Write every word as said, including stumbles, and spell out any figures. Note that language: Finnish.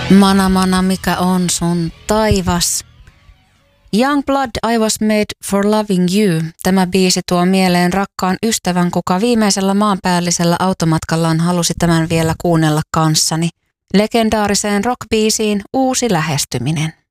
Mana mana, mikä on sun taivas? Youngblood, I was made for loving you. Tämä biisi tuo mieleen rakkaan ystävän, kuka viimeisellä maanpäällisellä automatkallaan halusi tämän vielä kuunnella kanssani. Legendaariseen rockbiisiin uusi lähestyminen.